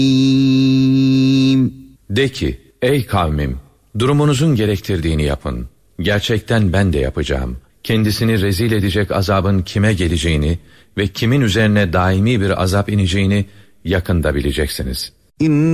De ki, ey kavmim, durumunuzun gerektirdiğini yapın. Gerçekten ben de yapacağım. Kendisini rezil edecek azabın kime geleceğini ve kimin üzerine daimi bir azap ineceğini yakında bileceksiniz.